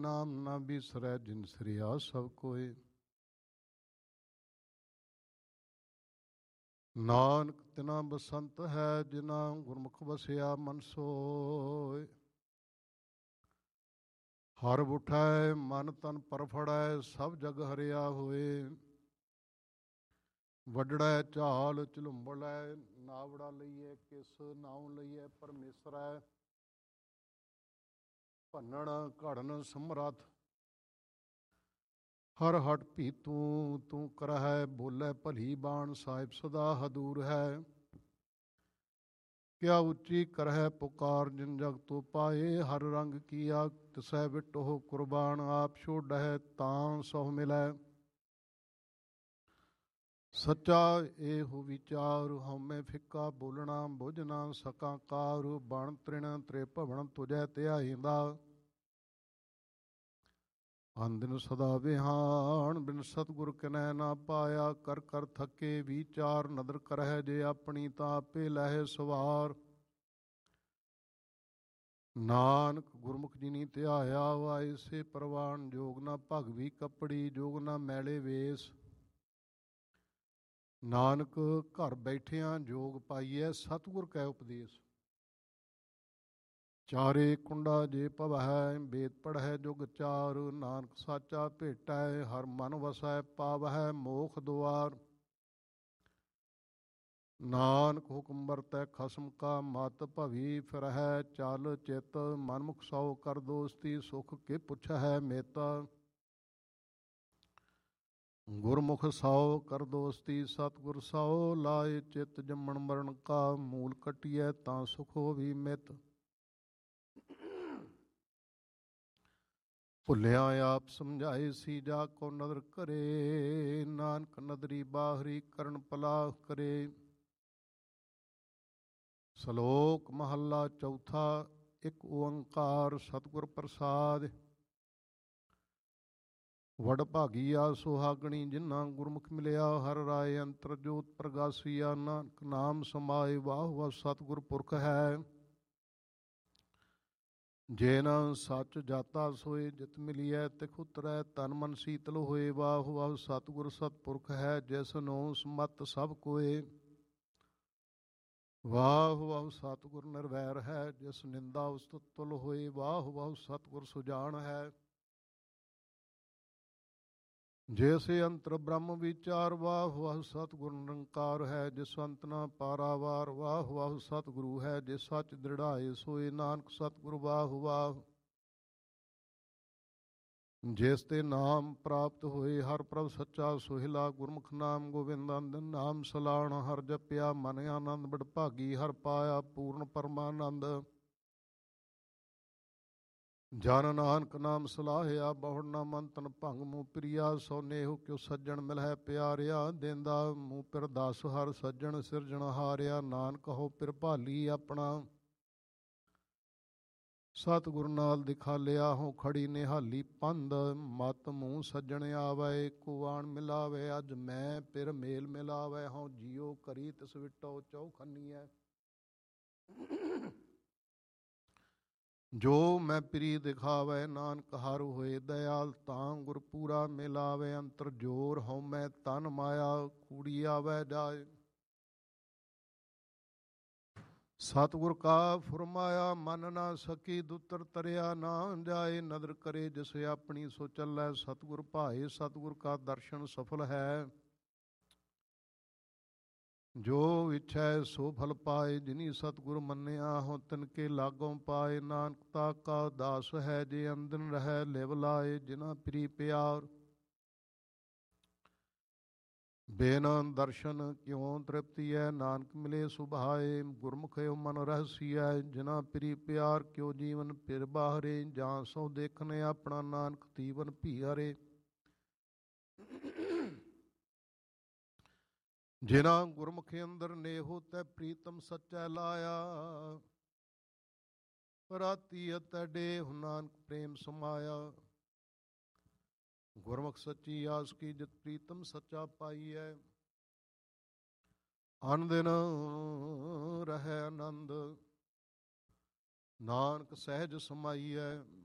ਨਾਮ ਨਾ ਬਿਸਰੈ ਜਿਨ ਸ੍ਰਿਆ ਸਭ ਕੋਇ। ਨਾਨਕ ਤਿਨਾ ਬਸੰਤ ਹੈ ਜਿਨਾ ਗੁਰਮੁਖ ਵਸਿਆ ਮਨ ਸੋਇ। ਹਰ ਉਠੈ ਮਨ ਤਨ ਪਰਫੜੈ ਸਭ ਜਗ ਹਰਿਆ ਹੋਏ। ਵੱਡੜੈ ਝਾਲ ਝਲੁੰਬੜੈ ਨਾਵੜਾ ਲਈਏ ਕਿਸ ਨਾਉ ਲਈਏ ਪਰਮੇਸ਼ਰੈ। ਭੰਨਣ ਘੜਨ ਸਮਰੱਥ ਹਰ ਹਟ ਭੀ ਤੂੰ ਤੂੰ ਕਰਹਿ ਬੋਲੇ ਭਲੀ ਬਾਣ ਸਾਹਿਬ ਸਦਾ ਹਦੂਰ ਹੈ। ਕਿਆ ਉੱਚੀ ਕਰਹਿ ਪੁਕਾਰ ਜਿਨ ਜਗ ਤੋ ਪਾਏ ਹਰ ਰੰਗ ਕੀਆ ਤਿਸੈ ਵਿਟੋ ਕੁਰਬਾਨ ਆਪ ਛੋੜਹਿ ਤਾਂ ਸਹੁ ਮਿਲੈ। ਸੱਚਾ ਇਹੋ ਵਿਚਾਰ ਹਉਮੈ ਫਿੱਕਾ ਬੋਲਣਾ ਬੁਝ ਨਾ ਸਕਾਂ ਕਾਰ। ਬਣ ਤ੍ਰਿਣ ਤ੍ਰਿਭਵਨ ਤੁਜੈ ਧਿਆਇਂਦਾ ਅੰਦਿਨ ਸਦਾ ਵਿਹਾਨ। ਬਿਨ ਸਤਿਗੁਰ ਕਿਨੈ ਨਾ ਪਾਇਆ ਕਰ ਕਰ ਥੱਕੇ ਵਿਚਾਰ। ਨਦਰ ਕਰਹਿ ਜੇ ਆਪਣੀ ਤਾਂ ਆਪੇ ਲਹਿ ਸਵਾਰ। ਨਾਨਕ ਗੁਰਮੁਖ ਜਿਨੀ ਧਿਆਇਆ ਵਾਏ ਸੇ ਪ੍ਰਵਾਨ। ਜੋਗ ਨਾ ਭਗਵੀ ਕੱਪੜੀ ਜੋਗ ਨਾ ਮੈਲੇ ਵੇਸ। ਨਾਨਕ ਘਰ ਬੈਠਿਆਂ ਜੋਗ ਪਾਈਐ ਸਤਿਗੁਰ ਕੈ ਉਪਦੇਸ। ਚਾਰੇ ਕੁੰਡਾ ਜੇ ਭਵਹਿ ਵੇਦ ਪੜ੍ਹੈ ਜੁਗ ਚਾਰ। ਨਾਨਕ ਸਾਚਾ ਭੇਟੈ ਹਰ ਮਨ ਵਸੈ ਪਾਵਹਿ ਮੋਖ ਦੁਆਰ। ਨਾਨਕ ਹੁਕਮ ਵਰਤੈ ਖਸਮ ਕਾ ਮਤ ਭਵੀ ਫਿਰਹਿ। ਚਲ ਚਿਤ ਮਨਮੁਖ ਸੌ ਕਰ ਦੋਸਤੀ ਸੁਖ ਕੇ ਪੁੱਛਹਿ ਮੇਤਾ। ਗੁਰਮੁਖ ਸੌ ਕਰ ਦੋਸਤੀ ਸਤਿਗੁਰ ਸੌ ਲਾਏ ਚਿਤ। ਜੰਮਣ ਮਰਨ ਕਾ ਮੂਲ ਕਟੀਐ ਤਾਂ ਸੁਖ ਹੋਵੀ ਮਿਤ। ਭੁੱਲਿਆ ਆਪ ਸਮਝਾਏ ਸੀ ਜਾ ਕੋ ਨਦਰ ਕਰੇ। ਨਾਨਕ ਨਦਰੀ ਬਾਹਰੀ ਕਰਨ ਪਲਾਹ ਕਰੇ। ਸ਼ਲੋਕ ਮਹੱਲਾ ਚੌਥਾ। ਇੱਕ ਓੰਕਾਰ ਸਤਿਗੁਰ ਪ੍ਰਸਾਦਿ। ਵਡ ਭਾਗੀਆ ਸੁਹਾਗਣੀ ਜਿਨ੍ਹਾਂ ਗੁਰਮੁਖ ਮਿਲਿਆ। ਹਰ ਰਾਏ ਅੰਤਰ ਜੋਤ ਪ੍ਰਗਾਸੀਆ। ਨਾਨਕ ਨਾਮ ਸਮਾਏ ਵਾਹ ਵਾਹ ਸਤਿਗੁਰ ਪੁਰਖ ਹੈ। ਜੇ ਨਾ ਸੱਚ ਜਾਤਾ ਸੋਏ ਜਿਤ ਮਿਲੀਐ ਤਿਖ ਉਤਰੈ। ਤਨ ਮਨ ਸੀਤਲ ਹੋਏ ਵਾਹ ਵਾਹ ਸਤਿਗੁਰ ਸਤਿਪੁਰਖ ਹੈ। ਜਿਸ ਨੂੰ ਸਮਤ ਸਭ ਕੋਏ ਵਾਹ ਵਾਹ ਸਤਿਗੁਰ ਨਿਰਵੈਰ ਹੈ। ਜਿਸ ਨਿੰਦਾ ਉਸਤਤ ਤੁਲ ਹੋਏ ਵਾਹ ਵਾਹ ਸਤਿਗੁਰ ਸੁਜਾਨ ਹੈ। ਜੈਸੇ ਅੰਤਰ ਬ੍ਰਹਮ ਵਿਚਾਰ ਵਾਹ ਵਾਹ ਸਤਿਗੁਰ ਨਿਰੰਕਾਰ ਹੈ। ਜਿਸ ਅੰਤ ਨਾ ਪਾਰਾਵਾਰ ਵਾਹ ਵਾਹ ਸਤਿਗੁਰੂ ਹੈ। ਜਿਸ ਸੱਚ ਦ੍ਰਿੜਾਏ ਸੋਏ ਨਾਨਕ ਸਤਿਗੁਰ ਵਾਹ ਵਾਹ। ਜਿਸ ਤੇ ਨਾਮ ਪ੍ਰਾਪਤ ਹੋਏ ਹਰ ਪ੍ਰਭ ਸੱਚਾ ਸੁਹਿਲਾ। ਗੁਰਮੁਖ ਨਾਮ ਗੋਬਿੰਦ ਨਾਮ ਸਲਾਣ ਹਰ ਜਪਿਆ ਮਨ ਆਨੰਦ। ਬੜ ਭਾਗੀ ਹਰ ਪਾਇਆ ਪੂਰਨ ਪਰਮਾਨੰਦ। ਜਨ ਨਾਨਕ ਨਾਮ ਸਲਾਹਿਆ ਬਹੁੜ ਨਾ ਮਨ ਤਨ ਭੰਗ ਮੂਹ ਪ੍ਰਿਆ। ਸੋ ਨੇਹੁ ਕਿਉ ਸੱਜਣ ਮਿਲਹਿ ਪਿਆਰਿਆ। ਦੇਂਦਾ ਮੂਹ ਪਿਰ ਦਸ ਹਰ ਸੱਜਣ ਸਿਰਜਣ ਹਾਰਿਆ। ਨਾਨਕ ਹੋ ਪਿਰ ਭਾਲੀ ਆਪਣਾ ਸਤਿਗੁਰ ਨਾਲ ਦਿਖਾਲਿਆ। ਹੋ ਖੜੀ ਨਿਹਾਲੀ ਪੰਧ ਮਤ ਮੂੰਹ ਸੱਜਣ ਆਵੈ। ਕੁਵਾਣ ਮਿਲਾਵੇ ਅੱਜ ਮੈਂ ਪਿਰ ਮੇਲ ਮਿਲਾਵੇ। ਹਉ ਜੀਉ ਕਰੀ ਤਿਸ ਵਿਟੋ ਚੌਖੰਨੀਐ। ਜੋ ਮੈਂ ਪ੍ਰੀ ਦਿਖਾਵੇ ਨਾਨਕ ਹਰ ਹੋਏ ਦਇਆਲ। ਤਾਂ ਗੁਰ ਪੂਰਾ ਮਿਲਾਵੇ ਅੰਤਰ ਜੋਰ ਹਉਮੈ ਤਨ ਮਾਇਆ। ਕੂੜੀ ਆਵੈ ਜਾਏ ਸਤਿਗੁਰ ਕਾ ਫੁਰਮਾਇਆ। ਮਨ ਨਾ ਸਕੀ ਦੁਤਰ ਤਰਿਆ ਨਾ ਜਾਏ। ਨਦਰ ਕਰੇ ਜਿਸ ਆਪਣੀ ਸੋ ਚੱਲੈ। ਸਤਿਗੁਰ ਭਾਏ ਸਤਿਗੁਰ ਕਾ ਦਰਸ਼ਨ ਸਫਲ ਹੈ। ਜੋ ਇੱਛੈ ਸੋ ਫਲ ਪਾਏ। ਜਿਨੀ ਸਤਿਗੁਰ ਮੰਨਿਆ ਹੋ ਤਿਨ ਕੇ ਲਾਗੋਂ ਪਾਏ। ਨਾਨਕ ਤਾ ਕਾ ਦਾਸ ਹੈ ਜੇ ਅੰਦਨ ਰਹਿ ਲਿਵ ਲਾਏ। ਜਿਨਾ ਪ੍ਰੀ ਪਿਆਰ ਬਿਨ ਦਰਸ਼ਨ ਕਿਉ ਤ੍ਰਿਪਤੀਐ। ਨਾਨਕ ਮਿਲੇ ਸੁਭਾਏ ਗੁਰਮੁਖ ਮਨ ਰਹਸੀਐ। ਜਿਨਾ ਪ੍ਰੀ ਪਿਆਰ ਕਿਉ ਜੀਵਨ ਪਿਰ ਬਾਹਰੇ। ਜਾਂ ਸੋ ਦੇਖਨ ਆਪਣਾ ਨਾਨਕ ਤੀਵਨ ਭੀ ਹਰੇ। ਜਿਨਾ ਗੁਰਮੁਖ ਅੰਦਰ ਨੇਹੋ ਤੈ ਪ੍ਰੀਤਮ ਸੱਚੈ ਲਾਇਆ। ਰਾਤੀ ਅਤੈ ਡੇਹੁ ਨਾਨਕ ਪ੍ਰੇਮ ਸਮਾਇਆ। ਗੁਰਮੁਖ ਸੱਚੀ ਆਸ ਕੀ ਜਿਤ ਪ੍ਰੀਤਮ ਸੱਚਾ ਪਾਈਐ। ਅਨ ਦਿਨ ਰਹਿ ਆਨੰਦ ਨਾਨਕ ਸਹਿਜ ਸਮਾਈਐ।